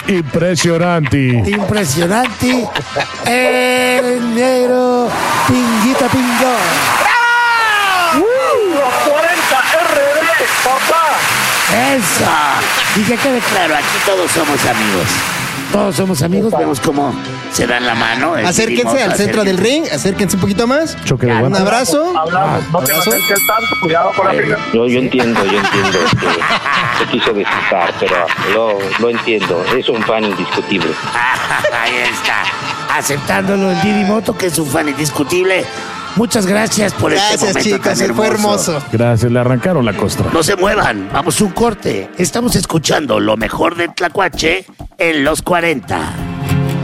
Impresionante. Impresionante. El negro Pinguita Pingón. Los 40 RD, papá. Eso. Y que quede claro, aquí todos somos amigos. Todos somos amigos, vemos cómo se dan la mano. Acérquense al centro del ring, acérquense un poquito más. Choque de Un guantes. abrazo. Hablamos, no te abrazo. acerques tanto, cuidado con la pica. Yo entiendo que se quiso desquitar, pero lo entiendo. Es un fan indiscutible. Ahí está. Aceptándolo el Didi Moto, que es un fan indiscutible. Muchas gracias por este Gracias, momento chicos, tan fue hermoso. Gracias, le arrancaron la costra. No se muevan, vamos a un corte. Estamos escuchando lo mejor de Tlacuache en los 40.